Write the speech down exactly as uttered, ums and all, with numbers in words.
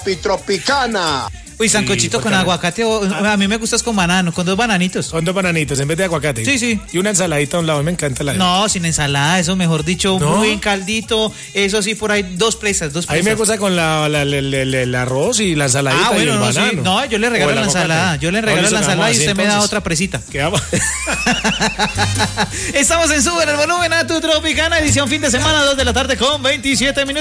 Tropicana. Uy, sancochito Sí, con bacano. aguacate, o, a mí me gusta es con banano, con dos bananitos. Con dos bananitos en vez de aguacate. Sí, sí. Y una ensaladita a un lado, me encanta la. No, sin ensalada, eso mejor dicho, ¿No? muy caldito, eso sí, por ahí, dos presas, dos A mí presas. me gusta con la, la- la- la- la- el arroz y la ensaladita Ah, bueno, y el no, banano. sí. No, yo le O regalo el la aguacate. ensalada, yo le No, regalo listo, la quedamos ensalada y así, usted me da entonces. otra presita. Quedamos. Estamos en Sube el Volumen a tu Tropicana, edición fin de semana, dos de la tarde con veintisiete minutos.